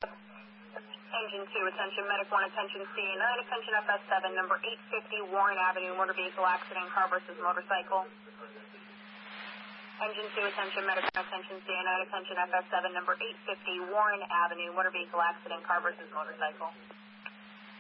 Engine 2, attention, Medic 1, attention CA9, attention FS7, number 850 Warren Avenue, motor vehicle accident, car versus motorcycle. Engine 2, attention, Medic 1, attention CA9, attention FS7, number 850 Warren Avenue, motor vehicle accident, car versus motorcycle.